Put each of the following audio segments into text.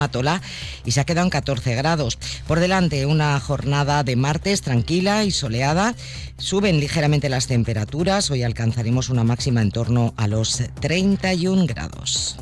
Tola y se ha quedado en 14 grados. Por delante, una jornada de martes tranquila y soleada. Suben ligeramente las temperaturas. Hoy alcanzaremos una máxima en torno a los 31 grados.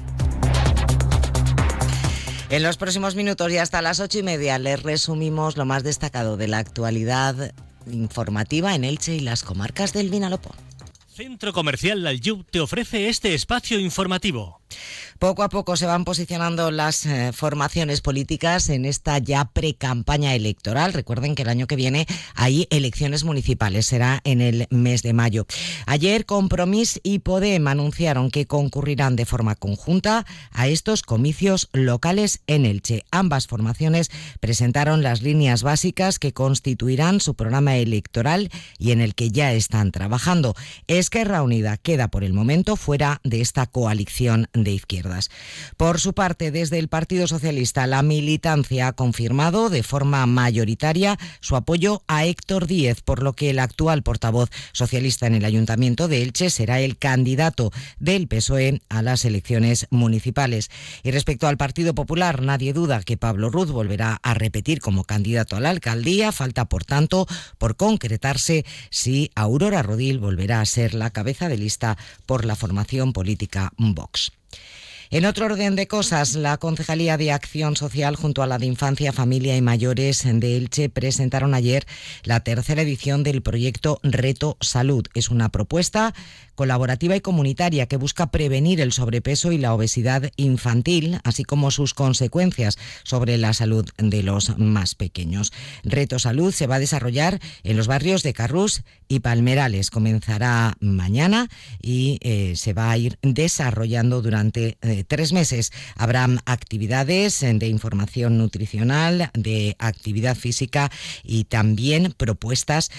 En los próximos minutos y hasta las 8:30 les resumimos lo más destacado de la actualidad informativa en Elche y las comarcas del Vinalopó. Centro Comercial L'Aljub te ofrece este espacio informativo. Poco a poco se van posicionando las formaciones políticas en esta ya pre-campaña electoral. Recuerden que el año que viene hay elecciones municipales, será en el mes de mayo. Ayer Compromís y Podem anunciaron que concurrirán de forma conjunta a estos comicios locales en Elche. Ambas formaciones presentaron las líneas básicas que constituirán su programa electoral y en el que ya están trabajando. Esquerra Unida queda por el momento fuera de esta coalición de izquierdas. Por su parte, desde el Partido Socialista, la militancia ha confirmado de forma mayoritaria su apoyo a Héctor Díez, por lo que el actual portavoz socialista en el Ayuntamiento de Elche será el candidato del PSOE a las elecciones municipales. Y respecto al Partido Popular, nadie duda que Pablo Ruz volverá a repetir como candidato a la alcaldía. Falta, por tanto, por concretarse si Aurora Rodil volverá a ser la cabeza de lista por la formación política Vox. En otro orden de cosas, la Concejalía de Acción Social junto a la de Infancia, Familia y Mayores de Elche presentaron ayer la tercera edición del proyecto Reto Salud. Es una propuesta colaborativa y comunitaria que busca prevenir el sobrepeso y la obesidad infantil, así como sus consecuencias sobre la salud de los más pequeños. Reto Salud se va a desarrollar en los barrios de Carrús y Palmerales. Comenzará mañana y se va a ir desarrollando durante 3 meses. Habrá actividades de información nutricional, de actividad física y también propuestas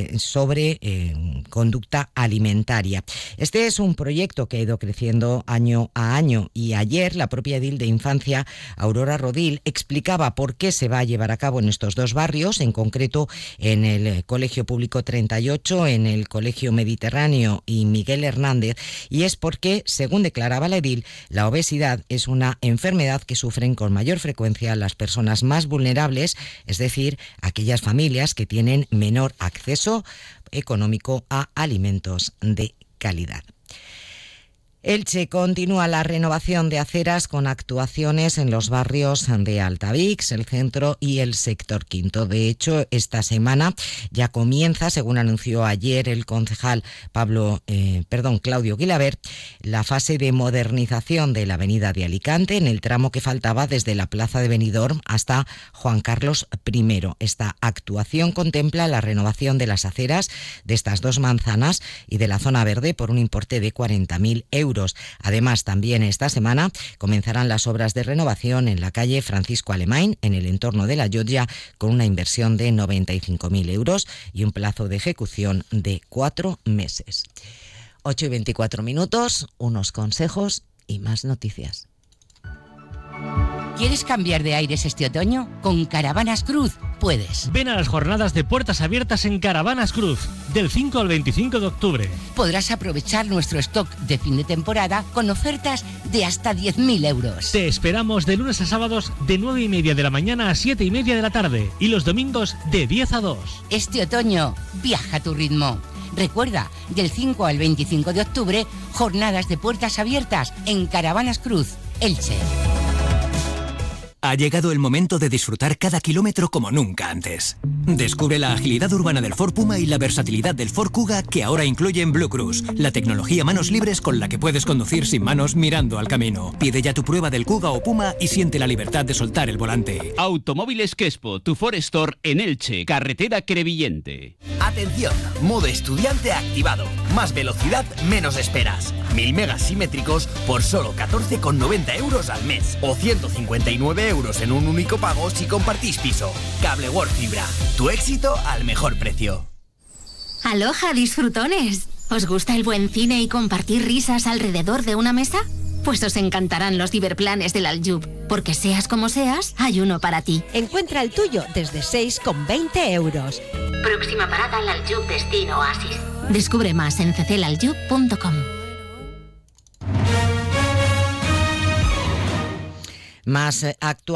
sobre conducta alimentaria. Este es un proyecto que ha ido creciendo año a año y ayer la propia edil de Infancia, Aurora Rodil, explicaba por qué se va a llevar a cabo en estos dos barrios, en concreto en el Colegio Público 38, en el Colegio Mediterráneo y Miguel Hernández, y es porque, según declaraba la edil, la obesidad es una enfermedad que sufren con mayor frecuencia las personas más vulnerables, es decir, aquellas familias que tienen menor acceso económico a alimentos de calidad. Elche continúa la renovación de aceras con actuaciones en los barrios de Altavix, el centro y el sector quinto. De hecho, esta semana ya comienza, según anunció ayer el concejal Claudio Guilabert, la fase de modernización de la avenida de Alicante en el tramo que faltaba desde la plaza de Benidorm hasta Juan Carlos I. Esta actuación contempla la renovación de las aceras de estas dos manzanas y de la zona verde por un importe de 40.000 euros. Además, también esta semana comenzarán las obras de renovación en la calle Francisco Alemán, en el entorno de la Llotja, con una inversión de 95.000 euros y un plazo de ejecución de 4 meses. 8:24, unos consejos y más noticias. ¿Quieres cambiar de aires este otoño? Con Caravanas Cruz puedes. Ven a las jornadas de puertas abiertas en Caravanas Cruz, del 5 al 25 de octubre. Podrás aprovechar nuestro stock de fin de temporada con ofertas de hasta 10.000 euros. Te esperamos de lunes a sábados de 9:30 de la mañana a 7:30 de la tarde y los domingos de 10 a 2. Este otoño, viaja a tu ritmo. Recuerda, del 5 al 25 de octubre, jornadas de puertas abiertas en Caravanas Cruz, Elche. Ha llegado el momento de disfrutar cada kilómetro como nunca antes. Descubre la agilidad urbana del Ford Puma y la versatilidad del Ford Kuga, que ahora incluyen Blue Cruise, la tecnología manos libres con la que puedes conducir sin manos mirando al camino. Pide ya tu prueba del Kuga o Puma y siente la libertad de soltar el volante. Automóviles Quespo, tu Ford Store en Elche, carretera Crevillente. Atención, modo estudiante activado. Más velocidad, menos esperas. 1000 megas simétricos por solo 14,90 euros al mes. O 159 euros en un único pago si compartís piso. Cable World Fibra. Tu éxito al mejor precio. ¡Aloha, disfrutones! ¿Os gusta el buen cine y compartir risas alrededor de una mesa? Pues os encantarán los Diverplanes del Aljub, porque seas como seas, hay uno para ti. Encuentra el tuyo desde 6,20 euros. Próxima parada al Aljub Destino Oasis. Descubre más en cclaljub.com. más actual.